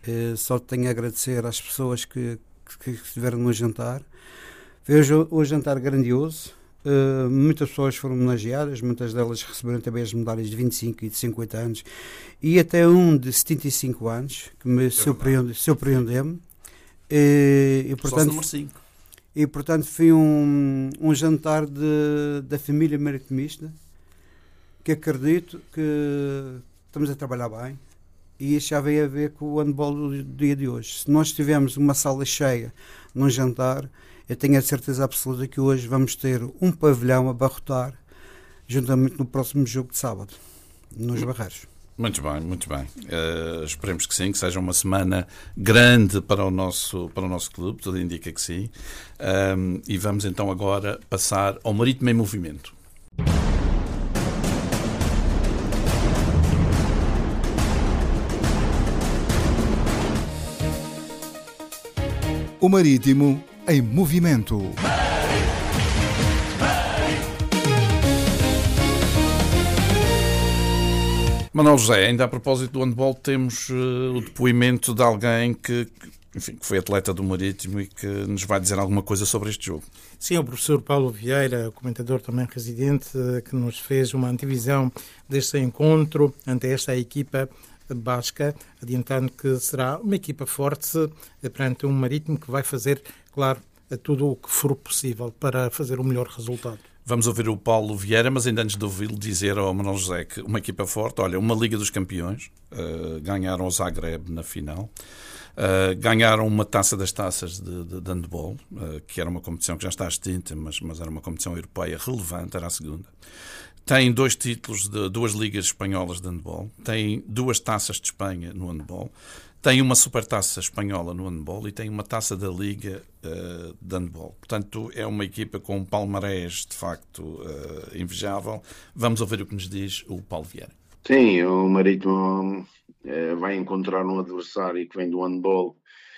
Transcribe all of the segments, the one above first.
Só tenho a agradecer às pessoas que estiveram no jantar. Foi um jantar grandioso. Muitas pessoas foram homenageadas, muitas delas receberam também as medalhas de 25 e de 50 anos e até um de 75 anos, que me surpreendeu-me. E portanto foi um jantar da família maritimista, que acredito que estamos a trabalhar bem, e isso já veio a ver com o handball do dia de hoje. Se nós tivermos uma sala cheia num jantar, eu tenho a certeza absoluta que hoje vamos ter um pavilhão a abarrotar, juntamente no próximo jogo de sábado, nos Barreiros. Muito bem, muito bem. Esperemos que sim, que seja uma semana grande para o nosso clube, tudo indica que sim. E vamos então agora passar ao Marítimo em Movimento. O Marítimo em Movimento. Manuel José, ainda a propósito do handball, temos o depoimento de alguém que foi atleta do Marítimo e que nos vai dizer alguma coisa sobre este jogo. Sim, o professor Paulo Vieira, comentador também residente, que nos fez uma antevisão deste encontro ante esta equipa basca, adiantando que será uma equipa forte perante um Marítimo que vai fazer, claro, tudo o que for possível para fazer o melhor resultado. Vamos ouvir o Paulo Vieira, mas ainda antes de ouvi-lo dizer ao Manuel José que uma equipa forte, olha, uma Liga dos Campeões, ganharam o Zagreb na final, ganharam uma taça das taças de handball, que era uma competição que já está extinta, mas era uma competição europeia relevante, era a segunda. Tem 2 títulos de 2 ligas espanholas de handball, tem 2 taças de Espanha no handball, tem uma supertaça espanhola no handball e tem uma taça da Liga de handball. Portanto, é uma equipa com um palmarés, de facto, invejável. Vamos ouvir o que nos diz o Paulo Vieira. Sim, o Marítimo vai encontrar um adversário que vem do handball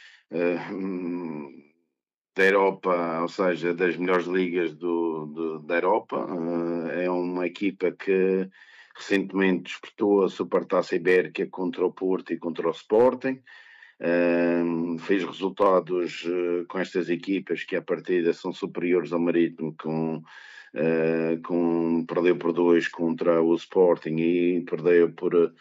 da Europa, ou seja, das melhores ligas da Europa. É uma equipa que recentemente disputou a Supertaça Ibérica contra o Porto e contra o Sporting. Fez resultados com estas equipas que à partida são superiores ao Marítimo, perdeu por 2 contra o Sporting e perdeu por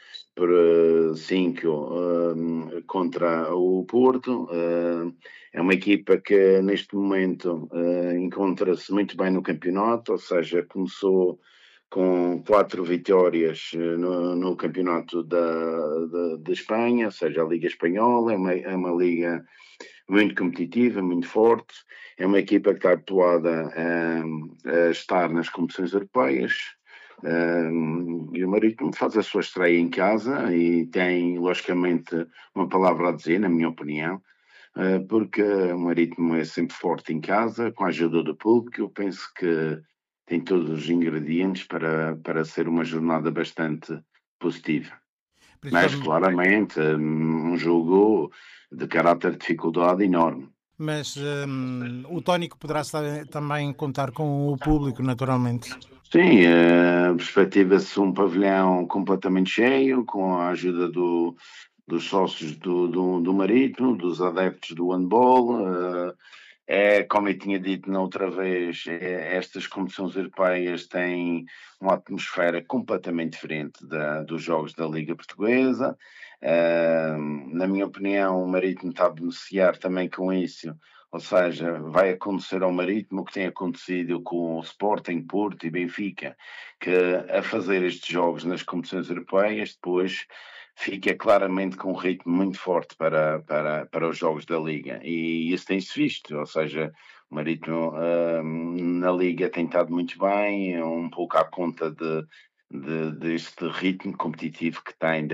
5 contra o Porto. É uma equipa que neste momento encontra-se muito bem no campeonato, ou seja, começou com 4 vitórias no campeonato de Espanha, ou seja, a Liga Espanhola. É uma liga muito competitiva, muito forte. É uma equipa que está habituada a estar nas competições europeias. E o Marítimo faz a sua estreia em casa e tem, logicamente, uma palavra a dizer, na minha opinião, porque o Marítimo é sempre forte em casa, com a ajuda do público. Eu penso que tem todos os ingredientes para ser uma jornada bastante positiva. Mas, claramente, um jogo de caráter de dificuldade enorme. Mas o tónico poderá também contar com o público, naturalmente. Sim, perspectiva-se um pavilhão completamente cheio, com a ajuda dos sócios do Marítimo, dos adeptos do handball. Como eu tinha dito na outra vez, estas competições europeias têm uma atmosfera completamente diferente dos jogos da Liga Portuguesa. Na minha opinião, o Marítimo está a beneficiar também com isso, ou seja, vai acontecer ao Marítimo o que tem acontecido com o Sporting, Porto e Benfica, que a fazer estes jogos nas competições europeias, depois fica claramente com um ritmo muito forte para os jogos da Liga. E isso tem-se visto, ou seja, o Marítimo na Liga tem estado muito bem, um pouco à conta deste ritmo competitivo que tem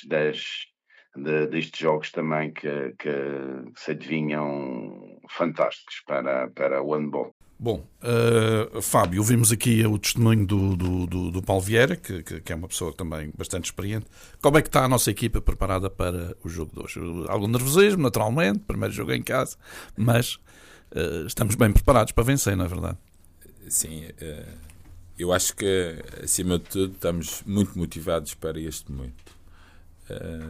destes jogos também que se adivinham fantásticos para o handball. Bom, Fábio, ouvimos aqui o testemunho do Paulo Vieira, que é uma pessoa também bastante experiente. Como é que está a nossa equipa preparada para o jogo de hoje? Algum nervosismo, naturalmente, primeiro jogo em casa, mas estamos bem preparados para vencer, não é verdade? Sim, eu acho que, acima de tudo, estamos muito motivados para este momento.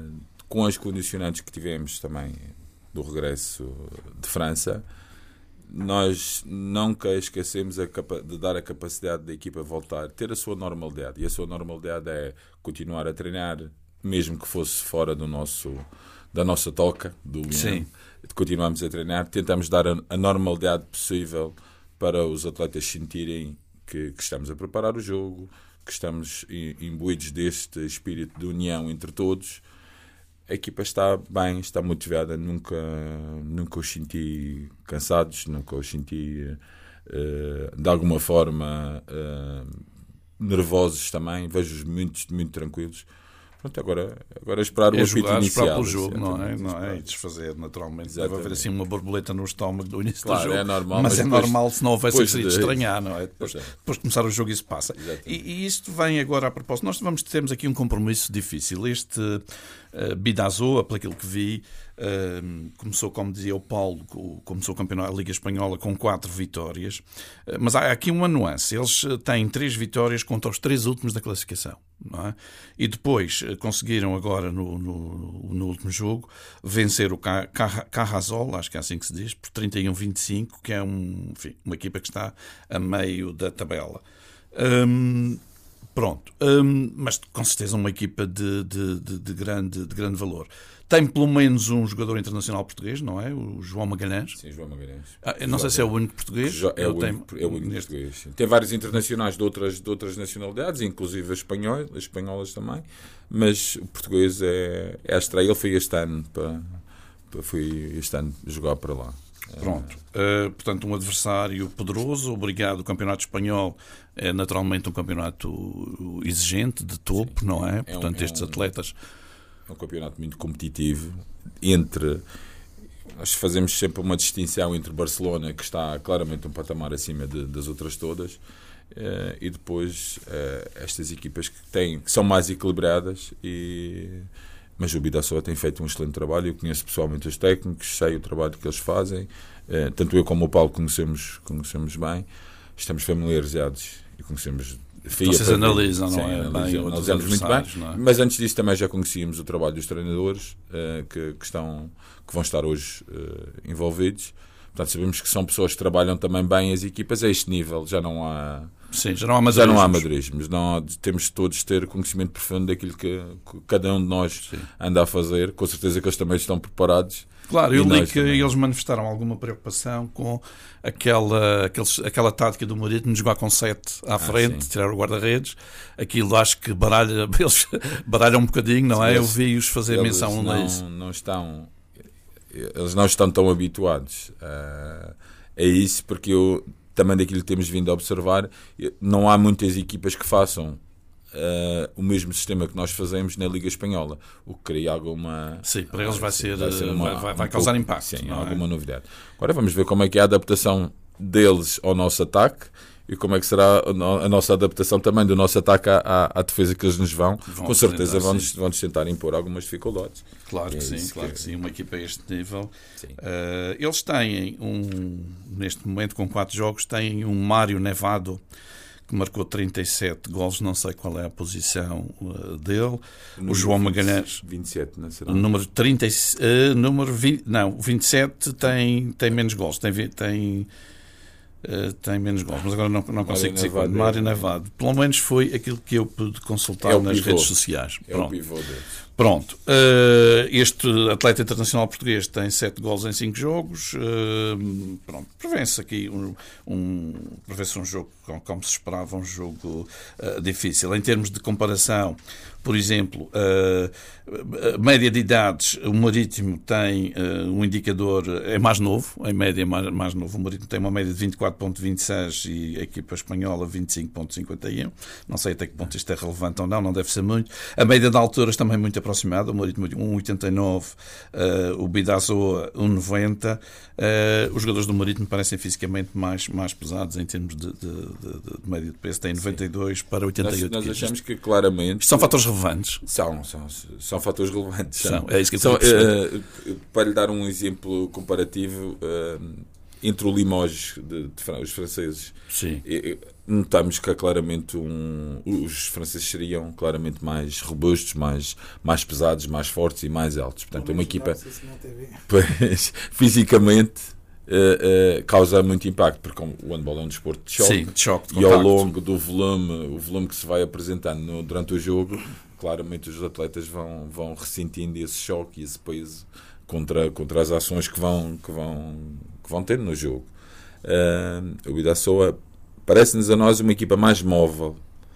com as condicionantes que tivemos também do regresso de França, nós nunca esquecemos de dar a capacidade da equipa voltar, ter a sua normalidade. E a sua normalidade é continuar a treinar, mesmo que fosse fora da nossa toca, do Leão. Continuamos a treinar, tentamos dar a normalidade possível para os atletas sentirem que estamos a preparar o jogo, que estamos imbuídos deste espírito de união entre todos. A equipa está bem, está motivada, nunca os senti cansados, nunca os senti de alguma forma nervosos também, vejo-os muito tranquilos. Pronto, agora esperar o apito inicial. Esperar pelo jogo, não é? E desfazer naturalmente. Exatamente. Deve haver assim uma borboleta no estômago do início do jogo. É normal, mas é depois, normal se não houvesse de estranhar, não é? Depois de começar o jogo isso passa. E isto vem agora a propósito. Nós temos aqui um compromisso difícil. Este Bidasoa, pelo aquilo que vi, começou, como dizia o Paulo, começou o campeonato da Liga Espanhola com 4 vitórias, mas há aqui uma nuance. Eles têm 3 vitórias contra os 3 últimos da classificação, não é? E depois conseguiram agora no último jogo vencer o Carrasol, acho que é assim que se diz, por 31-25, que é uma equipa que está a meio da tabela. Pronto, mas com certeza uma equipa de grande valor. Tem pelo menos um jogador internacional português, não é? O João Magalhães. Sim, João Magalhães. Não sei se é o único português. É o único português. Tem vários internacionais de outras nacionalidades, inclusive espanholas também, mas o português é a estreia. Ele foi este ano jogar para lá. Pronto, portanto um adversário poderoso. Obrigado. O campeonato espanhol é naturalmente um campeonato exigente, de topo, não é? Portanto estes atletas... É um campeonato muito competitivo. Nós fazemos sempre uma distinção entre Barcelona, que está claramente um patamar acima das outras todas, e depois estas equipas que são mais equilibradas. Mas o Bidasoa tem feito um excelente trabalho. Eu conheço pessoalmente os técnicos, sei o trabalho que eles fazem. Tanto eu como o Paulo conhecemos bem. Estamos familiarizados e conhecemos. Vocês analisam, não é? Analisamos muito bem. Não é? Mas antes disso também já conhecíamos o trabalho dos treinadores que vão estar hoje envolvidos. Portanto, sabemos que são pessoas que trabalham também bem as equipas. A este nível já não há... Sim, já não há amadorismos. Temos todos de ter conhecimento profundo daquilo que cada um de nós anda a fazer. Com certeza que eles também estão preparados. Claro, eu li que eles manifestaram alguma preocupação com aquela tática do Marítimo de jogar com 7 à frente, tirar o guarda-redes. Aquilo acho que eles baralham um bocadinho, não é? Eu vi-os fazer menção a isso. Eles não estão tão habituados a isso, porque também daquilo que temos vindo a observar, não há muitas equipas que façam o mesmo sistema que nós fazemos na Liga Espanhola, o que cria alguma... Sim, para eles vai causar impacto. Sim, alguma novidade. Agora vamos ver como é que é a adaptação deles ao nosso ataque e como é que será a nossa adaptação também do nosso ataque à defesa que eles nos vão. Com certeza vão-nos tentar impor algumas dificuldades. Claro que sim. Uma equipa a este nível. Eles têm neste momento, com 4 jogos, têm um Mário Nevado, que marcou 37 golos, não sei qual é a posição dele. O João Magalhães... 27, não será? O número 30, número 20, não, o 27 tem menos golos, tem menos gols, mas agora não consigo dizer quando. Mário Nevado, pelo menos foi aquilo que eu pude consultar nas redes sociais. O pivô deles. Pronto, este atleta internacional português tem 7 gols em 5 jogos. Pronto, prevê-se aqui prevê-se um jogo como se esperava, um jogo difícil. Em termos de comparação, por exemplo, a média de idades, o Marítimo tem um indicador, é mais novo, em média mais novo. O Marítimo tem uma média de 24,26 e a equipa espanhola 25,51. Não sei até que ponto isto é relevante ou não deve ser muito. A média de alturas também muito aproximada, o Marítimo 1,89, o Bidasoa 1,90. Os jogadores do Marítimo parecem fisicamente mais pesados em termos de média de peso, têm 92 para 88 nós achamos que claramente... São fatores relevantes? São fatores relevantes. É isso que eu estou a perceber. Para lhe dar um exemplo comparativo, entre o Limoges, os franceses, Sim. notamos que claramente os franceses seriam claramente mais robustos, mais pesados, mais fortes e mais altos. Portanto, é uma equipa pois, fisicamente causa muito impacto, porque o handball é um desporto de choque. Sim, de choque, de e ao contacto. longo do volume que se vai apresentando durante o jogo, claramente os atletas vão ressentindo esse choque e esse peso contra as ações que vão ter no jogo. O Bidasoa parece-nos a nós uma equipa mais móvel,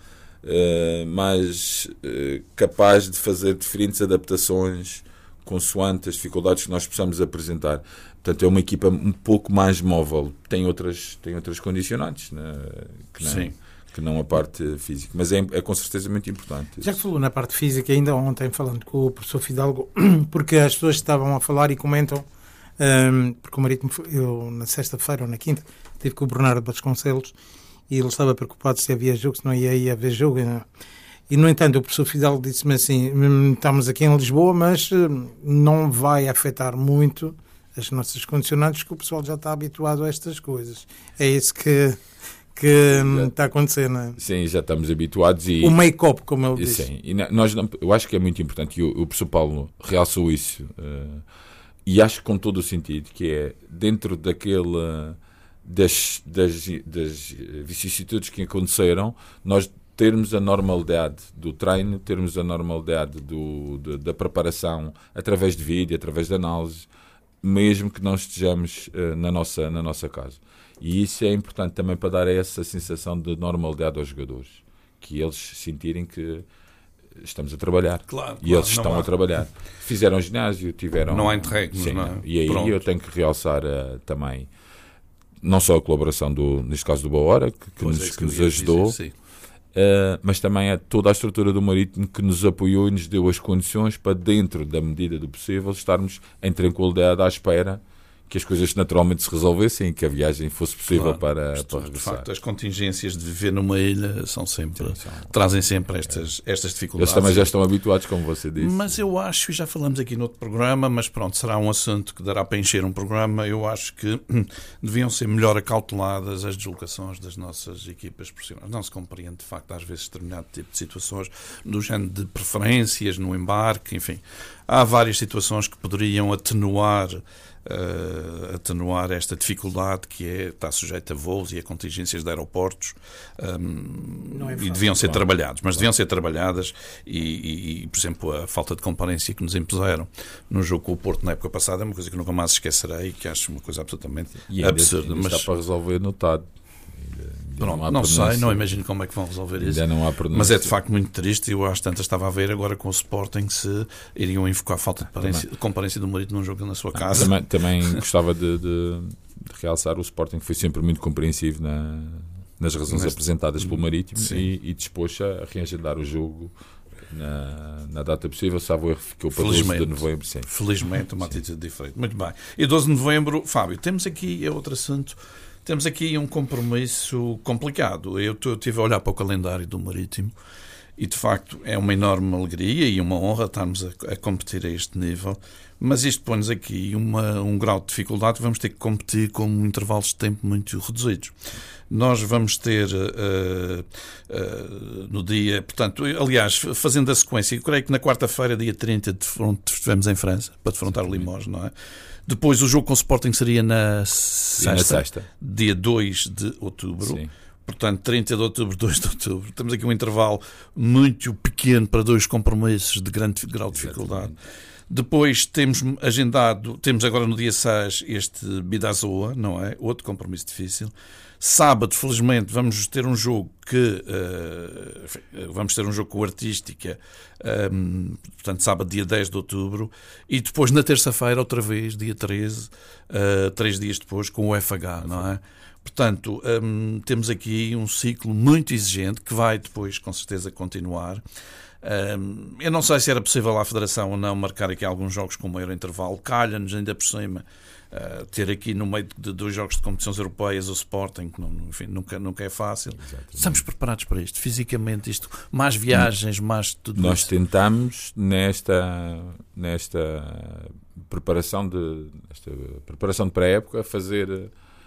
mais capaz de fazer diferentes adaptações consoante as dificuldades que nós possamos apresentar. Portanto, é uma equipa um pouco mais móvel. Tem outras condicionantes, né, que não a parte física. Mas é com certeza muito importante. Já que falou na parte física, ainda ontem falando com o professor Fidalgo, porque as pessoas estavam a falar e comentam, porque o Marítimo, eu na sexta-feira ou na quinta, estive com o Bernardo Vasconcelos e ele estava preocupado se havia jogo, se não ia haver jogo. E, no entanto, o professor Fidalgo disse-me assim, estamos aqui em Lisboa, mas não vai afetar muito as nossas condicionantes, que o pessoal já está habituado a estas coisas. É isso que está a acontecer, não é? Sim, já estamos habituados. O make-up, como ele disse. Sim, e eu acho que é muito importante, e o professor Paulo realçou isso, e acho que com todo o sentido, que é dentro das vicissitudes que aconteceram, nós termos a normalidade do treino, termos a normalidade da preparação através de vídeo, através de análise, mesmo que não estejamos na nossa casa. E isso é importante também para dar essa sensação de normalidade aos jogadores, que eles sentirem que estamos a trabalhar. Claro, e eles estão a trabalhar. Fizeram ginásio, tiveram... Não há interregnos, não é? E aí Pronto. eu tenho que realçar também, não só a colaboração, neste caso do Boa que nos ajudou, dizer, mas também toda a estrutura do Marítimo que nos apoiou e nos deu as condições para, dentro da medida do possível, estarmos em tranquilidade à espera que as coisas naturalmente se resolvessem e que a viagem fosse possível para regressar. De facto, as contingências de viver numa ilha trazem sempre estas dificuldades. Eles também já estão habituados, como você disse. Mas eu acho, e já falamos aqui noutro programa, mas pronto, será um assunto que dará para encher um programa, eu acho que deviam ser melhor acauteladas as deslocações das nossas equipas profissionais. Não se compreende, de facto, às vezes, determinado tipo de situações, do género de preferências no embarque, enfim. Há várias situações que poderiam atenuar esta dificuldade que está sujeita a voos e a contingências de aeroportos, e deviam ser trabalhados, mas deviam ser trabalhadas e, por exemplo, a falta de comparência que nos impuseram no jogo com o Porto na época passada é uma coisa que nunca mais esquecerei e que acho uma coisa absolutamente absurda. Mas está para resolver no TAD. Pronto, não sei, não imagino como é que vão resolver isso. Mas é de facto muito triste. Eu às tantas estava a ver agora com o Sporting se iriam invocar a falta de comparência do Marítimo num jogo na sua casa. Também gostava de realçar, o Sporting foi sempre muito compreensivo nas razões apresentadas pelo Marítimo e dispôs a reagendar o jogo na data possível. Salvo erro, ficou para 12 de novembro. Sim. Felizmente, uma atitude diferente. Muito bem. E 12 de novembro, Fábio, temos aqui outro assunto. Temos aqui um compromisso complicado. Eu estive a olhar para o calendário do Marítimo e, de facto, é uma enorme alegria e uma honra estarmos a competir a este nível, mas isto põe-nos aqui um grau de dificuldade. Vamos ter que competir com intervalos de tempo muito reduzidos. Nós vamos ter no dia, portanto, aliás, fazendo a sequência, eu creio que na quarta-feira, dia 30, estivemos em França para defrontar o Limoges, não é? Depois o jogo com o Sporting seria na sexta, dia 2 de outubro. Sim. Portanto, 30 de outubro, 2 de outubro. Temos aqui um intervalo muito pequeno para dois compromissos de grande grau de dificuldade. Depois temos agora no dia 6 este Bidasoa, não é? Outro compromisso difícil. Sábado, felizmente, vamos ter um jogo com o Artística, portanto, sábado, dia 10 de outubro, e depois, na terça-feira, outra vez, dia 13, 3 dias depois, com o FH, não é? Portanto, temos aqui um ciclo muito exigente, que vai depois, com certeza, continuar. Eu não sei se era possível à Federação ou não marcar aqui alguns jogos com maior intervalo. Calha-nos ainda por cima ter aqui no meio de dois jogos de competições europeias o Sporting, que enfim, nunca é fácil. Exatamente. Estamos preparados para isto, fisicamente, mais viagens, mais tudo nós isso. Tentamos nesta preparação de pré-época fazer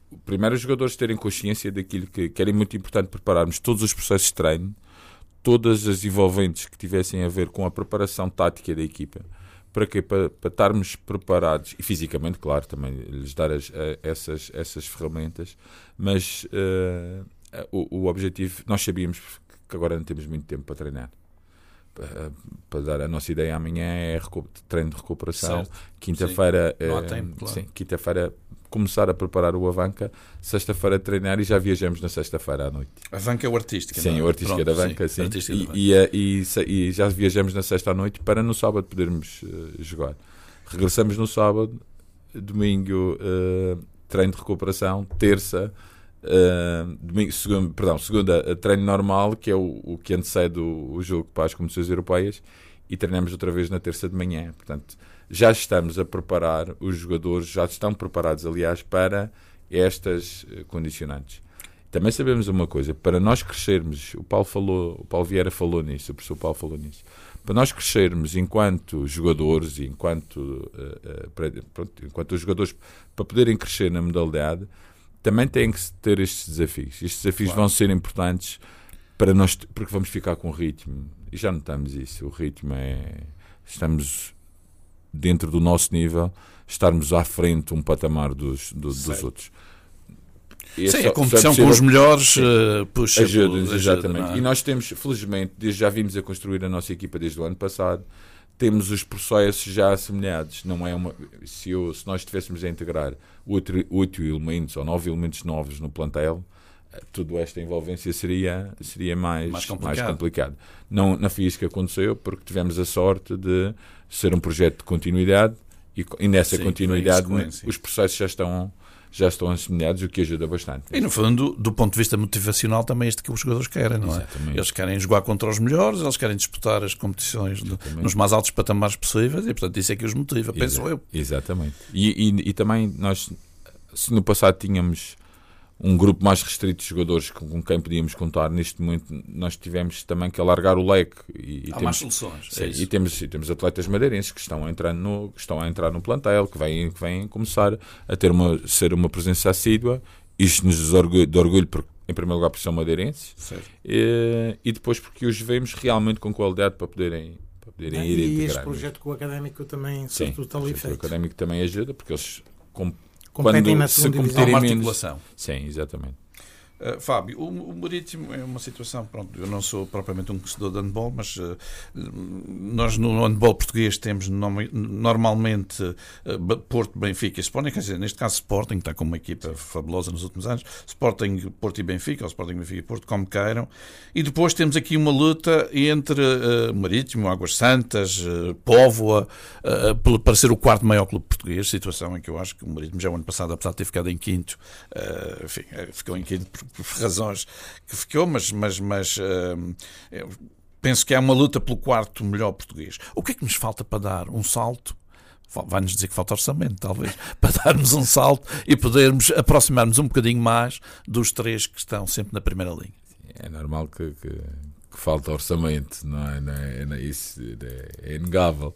primeiro os jogadores terem consciência daquilo que era muito importante, prepararmos todos os processos de treino, todas as envolventes que tivessem a ver com a preparação tática da equipa. Para quê? Para estarmos preparados, e fisicamente, claro, também lhes dar essas ferramentas, mas o objetivo, nós sabíamos que agora não temos muito tempo para treinar. Para dar a nossa ideia, amanhã é treino de recuperação, quinta-feira não há tempo, claro. Sim, quinta-feira começar a preparar o Avanca, sexta-feira treinar e já viajamos na sexta-feira à noite. Avanca é o artístico, sim, não é? O artístico da Avanca, sim. E já viajamos na sexta à noite para no sábado podermos jogar. Regressamos no sábado, domingo treino de recuperação, terça segunda treino normal, que é o que antecede o jogo para as competições europeias, e treinamos outra vez na terça de manhã. Portanto, já estamos a preparar, os jogadores já estão preparados, aliás, para estas condicionantes. Também sabemos uma coisa, para nós crescermos, o Paulo Vieira falou nisso, o professor Paulo falou nisso, para nós crescermos enquanto jogadores, enquanto os jogadores, para poderem crescer na modalidade, também têm que ter estes desafios. Estes desafios vão ser importantes para nós, porque vamos ficar com ritmo. E já notamos isso. O ritmo estamos dentro do nosso nível, estarmos à frente um patamar dos outros. Sim, a competição com os melhores puxa. Ajuda-nos, exatamente. Não é? E nós temos, felizmente, já vimos a construir a nossa equipa desde o ano passado, temos os processos já assemelhados. Não é se nós estivéssemos a integrar 8 elementos ou 9 elementos novos no plantel, toda esta envolvência seria mais complicado. Não na FIS que aconteceu, porque tivemos a sorte de ser um projeto de continuidade e nessa continuidade os processos já estão assemelhados, o que ajuda bastante. E no fundo, do ponto de vista motivacional, também é isto que os jogadores querem, não é? Exatamente. Eles querem jogar contra os melhores, eles querem disputar as competições nos mais altos patamares possíveis, e portanto isso é que os motiva, penso eu. Exatamente. E também nós, se no passado tínhamos um grupo mais restrito de jogadores com quem podíamos contar, neste momento nós tivemos também que alargar o leque. Há mais soluções. Sim, e temos atletas madeirenses que estão a entrar no plantel, que vêm começar a ser uma presença assídua. Isto nos de orgulho, porque, em primeiro lugar, porque são madeirenses, e depois porque os vemos realmente com qualidade para poderem ir integrar. E este projeto com o Académico também, sobretudo, está ali feito. O Académico também ajuda, porque eles competem na segunda divisão. Há uma articulação. Sim, exatamente. Fábio, o Marítimo é uma situação, pronto, eu não sou propriamente um conhecedor de handball, mas nós no handball português temos normalmente Porto, Benfica e Sporting, quer dizer, neste caso Sporting, que está com uma equipa fabulosa nos últimos anos, Sporting, Porto e Benfica, ou Sporting, Benfica e Porto, como queiram, e depois temos aqui uma luta entre Marítimo, Águas Santas, Póvoa, para ser o quarto maior clube português, situação em que eu acho que o Marítimo já o ano passado, apesar de ter ficado em quinto, enfim, ficou em quinto por razões que ficou, mas penso que há uma luta pelo quarto melhor português. O que é que nos falta para dar um salto? Vai-nos dizer que falta orçamento, talvez, para darmos um salto e podermos aproximar-nos um bocadinho mais dos três que estão sempre na primeira linha. É normal que falta orçamento, não é? Isso é inegável.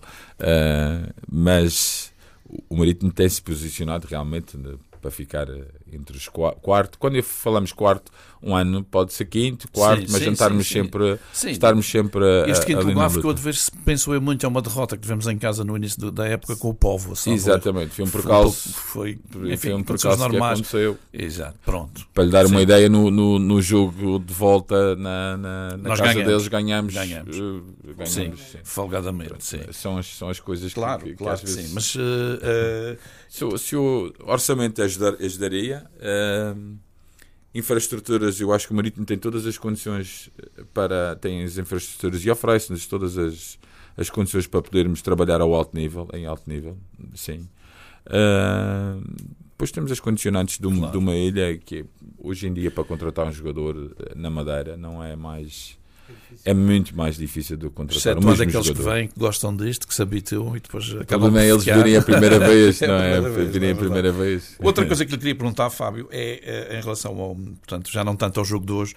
Mas o Marítimo tem-se posicionado realmente para ficar entre os quarto. Quando falamos quarto, um ano pode ser quinto, quarto, mas estarmos sempre este quinto lugar ficou a dever, penso eu, muito a uma derrota que tivemos em casa no início da época com o Póvoa. Exatamente, foi um percalço. Foi um percalço normais. Que aconteceu. Exato, pronto. Para lhe dar uma ideia, no jogo de volta na casa deles ganhamos. Sim, folgadamente. Sim. São as coisas claro, que claro às vezes... sim, mas se o orçamento ajudaria, infraestruturas, eu acho que o Marítimo tem todas as condições tem as infraestruturas e oferece-nos todas as condições para podermos trabalhar em alto nível, sim. Depois temos as condicionantes de uma ilha que hoje em dia para contratar um jogador na Madeira não é mais... É muito mais difícil de contratar um mesmo aqueles jogador. Que vêm, que gostam disto, que se habituam e depois acabam por eles virem a primeira vez, não é? Virem a primeira vez. Outra coisa que lhe queria perguntar, Fábio, é em relação ao, portanto, já não tanto ao jogo de hoje,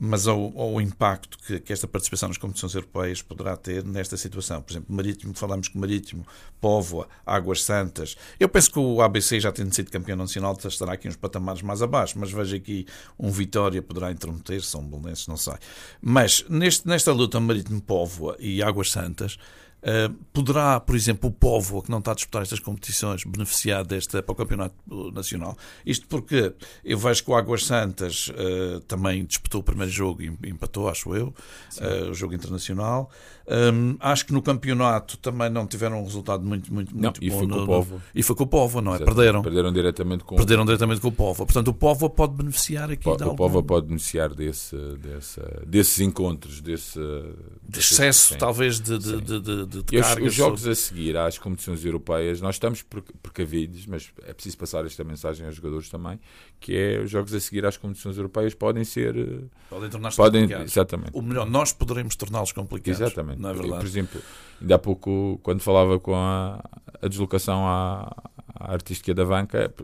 mas ao impacto que esta participação nas competições europeias poderá ter nesta situação. Por exemplo, Marítimo, falamos que Marítimo, Póvoa, Águas Santas. Eu penso que o ABC, já tendo sido campeão nacional, estará aqui uns patamares mais abaixo, mas vejo aqui um Vitória poderá intrometer, São Belenenses, não sei. Mas nesta luta Marítimo, Póvoa e Águas Santas, poderá, por exemplo, o Póvoa, que não está a disputar estas competições, beneficiar para o Campeonato Nacional? Isto porque eu vejo que o Águas Santas também disputou o primeiro jogo e empatou, acho eu, o jogo internacional. Acho que no campeonato também não tiveram um resultado muito bom. E foi com o Póvoa. E foi com o Póvoa, não é? Exatamente. Perderam diretamente com o Póvoa. Portanto, o Póvoa pode beneficiar aqui o Póvoa pode beneficiar desses encontros, de excesso, talvez, de carga. Os jogos a seguir às competições europeias, nós estamos precavidos, mas é preciso passar esta mensagem aos jogadores também, que é os jogos a seguir às competições europeias podem tornar-se complicados. Exatamente. O melhor, nós poderemos torná-los complicados. Exatamente. Não é verdade? Por exemplo, ainda há pouco, quando falava com a deslocação à Artística da Banca,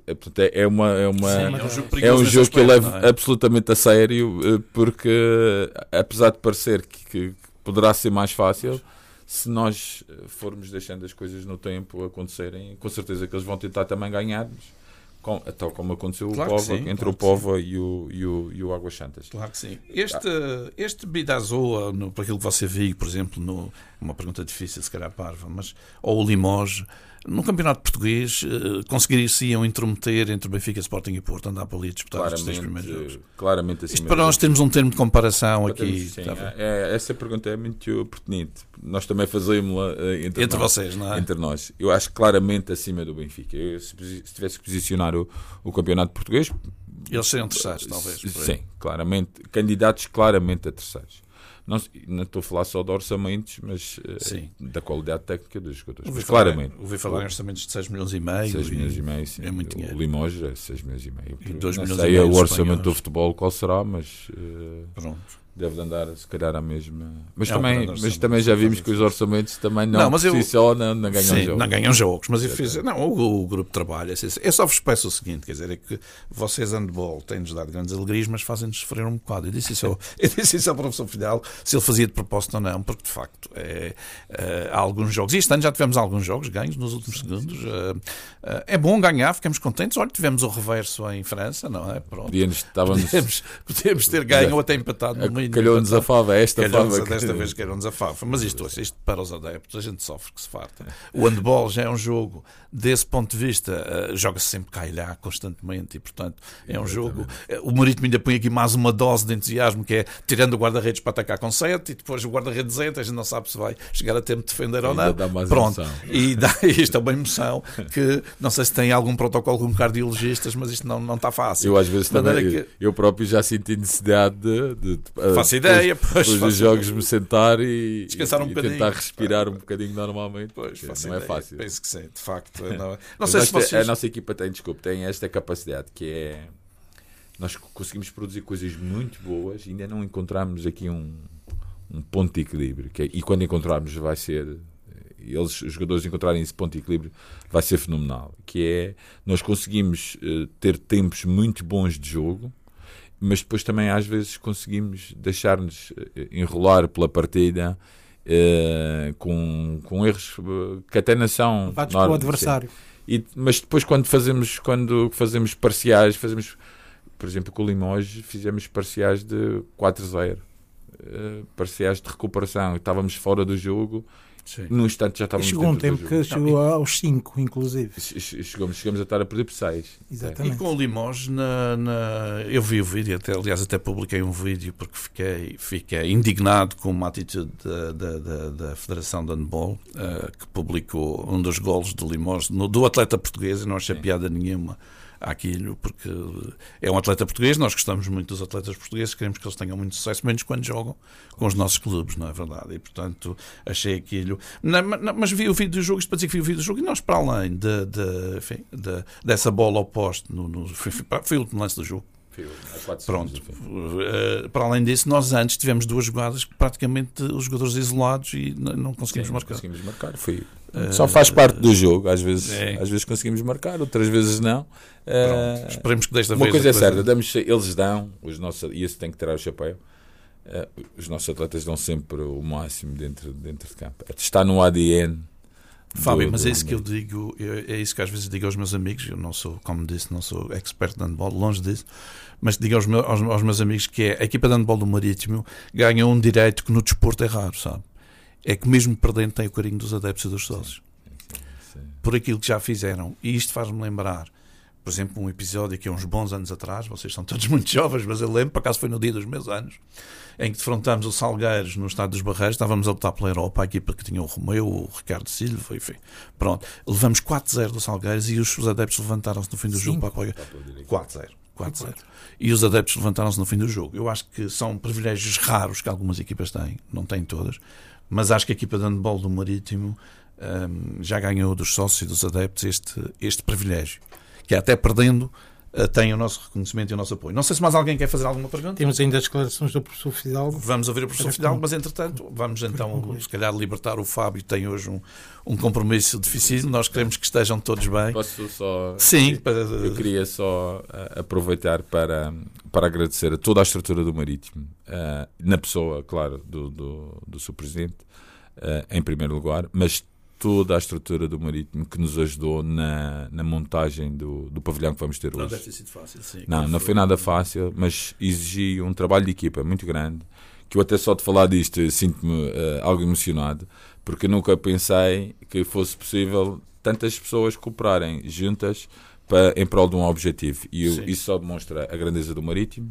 é um jogo que eu levo absolutamente a sério, porque apesar de parecer que poderá ser mais fácil, se nós formos deixando as coisas no tempo acontecerem, com certeza que eles vão tentar também ganhar-nos, tal como aconteceu entre o Póvoa e o Águas Santas. Claro que sim. Este Bidasoa, por aquilo que você viu, por exemplo, uma pergunta difícil, se calhar parva, ou o Limoges, no Campeonato Português, conseguiriam intrometer entre Benfica, Sporting e Porto, andar para ali disputar os 6 primeiros jogos? Claramente assim. Isto para nós termos um termo de comparação aqui. Sim, essa pergunta é muito pertinente. Nós também fazemos-la entre vocês, não é? Entre nós. Eu acho claramente acima do Benfica. Se tivesse que posicionar o Campeonato Português... Eles seriam terceiros, talvez. Sim, claramente. Candidatos claramente a terceiros. Não estou a falar só de orçamentos, mas da qualidade técnica dos jogadores. Mas claramente. Ouvi falar em orçamentos de 6 milhões e meio. 6 milhões e meio, sim. É muito dinheiro. O Limoges é 6 milhões e meio. E 2 milhões e meio. Não sei o orçamento do futebol qual será, mas deve andar se calhar a mesma. Mas também já vimos que os orçamentos também não ganham jogos. Não ganham jogos, mas o grupo trabalha. Eu só vos peço o seguinte, quer dizer, é que vocês handball têm-nos dado grandes alegrias, mas fazem-nos sofrer um bocado. Eu disse isso ao professor Fidel, se ele fazia de propósito ou não, porque de facto há alguns jogos, e este ano já tivemos alguns jogos ganhos nos últimos segundos. É bom ganhar, ficamos contentes. Olha, tivemos o reverso em França, não é? Pronto. Podemos ter ganho ou até empatado no meio. Calhou-nos a fava, desta vez calhou-nos a fava. Mas isto para os adeptos, a gente sofre que se farta. O handball já é um jogo, desse ponto de vista, joga-se sempre cá e lá, constantemente, e portanto é um jogo. O Marítimo ainda põe aqui mais uma dose de entusiasmo, que é tirando o guarda-redes para atacar com 7 e depois o guarda-redes entra, a gente não sabe se vai chegar a tempo de defender ou não. Pronto. E dá isto é uma emoção que não sei se tem algum protocolo com cardiologistas, mas isto não está fácil. Eu às vezes também, eu próprio já senti necessidade de faço ideia, depois dos jogos me sentar e descansar um bocadinho, tentar respirar um bocadinho normalmente. Pois, não é fácil. Penso que sim, de facto. Não sei se vocês... A nossa equipa tem esta capacidade, que é nós conseguimos produzir coisas muito boas e ainda não encontramos aqui um ponto de equilíbrio, e quando encontrarmos vai ser, os jogadores encontrarem esse ponto de equilíbrio, vai ser fenomenal, que é nós conseguimos ter tempos muito bons de jogo, mas depois também às vezes conseguimos deixar-nos enrolar pela partida com erros que até não são levados pelo adversário. Mas depois quando fazemos parciais, por exemplo com o Limoges fizemos parciais de 4-0, parciais de recuperação, estávamos fora do jogo. Sim. No instante já estávamos chegou um tempo que chegou aos 5, inclusive. Chegamos a estar a perder por 6. Exatamente. E com o Limoges, eu vi o vídeo, aliás até publiquei um vídeo porque fiquei indignado com uma atitude da Federação de Handball, que publicou um dos golos do Limoges, do atleta português, e não achei piada nenhuma àquilo, porque é um atleta português, nós gostamos muito dos atletas portugueses, queremos que eles tenham muito sucesso, menos quando jogam com os nossos clubes, não é verdade? E portanto achei aquilo, mas vi o vídeo do jogo, isto para dizer que vi o vídeo do jogo, e nós, para além dessa bola ao poste, foi o último lance do jogo. Pronto. Para além disso, nós antes tivemos 2 jogadas que praticamente os jogadores isolados e não conseguimos marcar. Conseguimos marcar. Só faz parte do jogo. Às vezes conseguimos marcar, outras vezes não. Esperemos que desta vez. Uma coisa é certa, eles dão, e isso tem que tirar o chapéu. os nossos atletas dão sempre o máximo dentro de campo. Está no ADN. Fábio, mas é isso que eu digo, é isso que às vezes digo aos meus amigos. Eu não sou, como disse, não sou expert de handball, longe disso, mas digo aos meus amigos que a equipa de handball do Marítimo ganha um direito que no desporto é raro, sabe? É que mesmo perdendo tem o carinho dos adeptos e dos sócios. Sim. Por aquilo que já fizeram. E isto faz-me lembrar, por exemplo, um episódio que há uns bons anos atrás, vocês são todos muito jovens, mas eu lembro, por acaso foi no dia dos meus anos, em que defrontámos o Salgueiros no estádio dos Barreiros, estávamos a lutar pela Europa, a equipa que tinha o Romeu, o Ricardo Silva, enfim. Pronto, levamos 4-0 do Salgueiros e os adeptos levantaram-se no fim do jogo para apoiar. 4-0. E os adeptos levantaram-se no fim do jogo. Eu acho que são privilégios raros que algumas equipas têm, não têm todas, mas acho que a equipa de handball do Marítimo já ganhou dos sócios e dos adeptos este privilégio, que até perdendo tem o nosso reconhecimento e o nosso apoio. Não sei se mais alguém quer fazer alguma pergunta. Temos ainda as declarações do professor Fidalgo. Vamos ouvir o professor Fidalgo, mas entretanto vamos então se calhar libertar o Fábio. Tem hoje um compromisso difícil. Nós queremos que estejam todos bem. Posso só... Sim. Eu queria só aproveitar para agradecer a toda a estrutura do Marítimo, na pessoa, claro, do seu presidente, em primeiro lugar, mas toda a estrutura do Marítimo que nos ajudou na montagem do pavilhão que vamos ter hoje. Não deve ter sido fácil, sim. Não foi nada fácil, mas exigiu um trabalho de equipa muito grande, que eu até só de falar disto sinto-me algo emocionado, porque nunca pensei que fosse possível tantas pessoas cooperarem juntas em prol de um objetivo. E isso só demonstra a grandeza do Marítimo,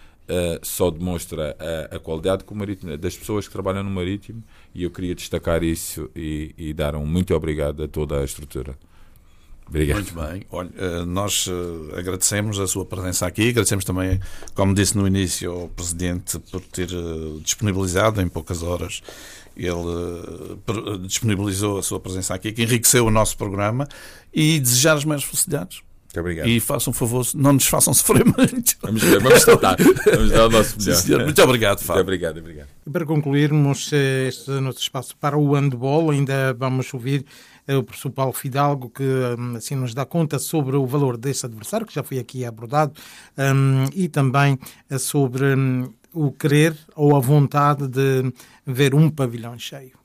só demonstra a qualidade das pessoas que trabalham no Marítimo, e eu queria destacar isso e dar um muito obrigado a toda a estrutura. Obrigado. Muito bem. Olha, nós agradecemos a sua presença aqui, agradecemos também, como disse no início, ao Presidente por ter disponibilizado em poucas horas. Ele disponibilizou a sua presença aqui, que enriqueceu o nosso programa, e desejar as maiores felicidades. Obrigado. E façam um favor, não nos façam sofrer muito. Vamos tentar. Vamos dar o nosso melhor. Sim, muito obrigado, Fábio. Muito obrigado. E para concluirmos este nosso espaço para o handball, ainda vamos ouvir o professor Paulo Fidalgo, que assim nos dá conta sobre o valor deste adversário, que já foi aqui abordado, e também sobre o querer ou a vontade de ver um pavilhão cheio.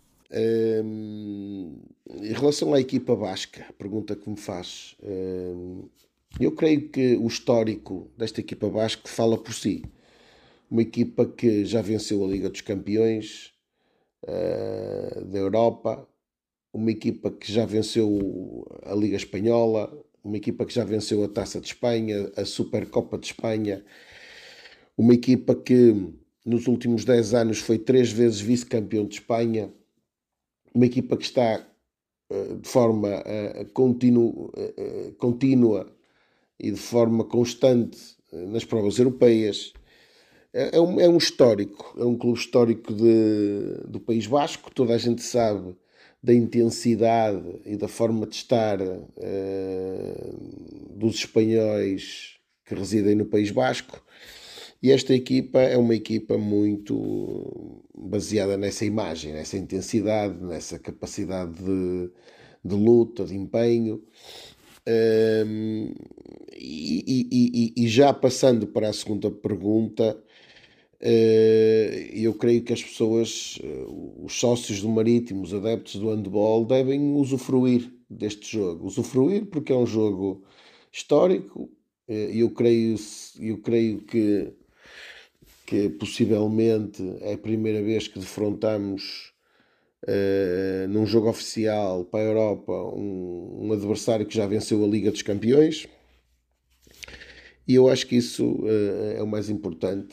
Em relação à equipa basca, a pergunta que me faz, eu creio que o histórico desta equipa basca fala por si. Uma equipa que já venceu a Liga dos Campeões da Europa, uma equipa que já venceu a Liga Espanhola, uma equipa que já venceu a Taça de Espanha, a Supercopa de Espanha, uma equipa que nos últimos 10 anos foi 3 vezes vice-campeão de Espanha, uma equipa que está de forma contínua e de forma constante nas provas europeias. É um histórico, é um clube histórico do País Basco. Toda a gente sabe da intensidade e da forma de estar dos espanhóis que residem no País Basco. E esta equipa é uma equipa muito baseada nessa imagem, nessa intensidade, nessa capacidade de luta, de empenho. E já passando para a segunda pergunta, eu creio que as pessoas, os sócios do Marítimo, os adeptos do handball, devem usufruir deste jogo. Usufruir porque é um jogo histórico. Eu creio que possivelmente é a primeira vez que defrontamos num jogo oficial para a Europa um adversário que já venceu a Liga dos Campeões, e eu acho que isso é o mais importante,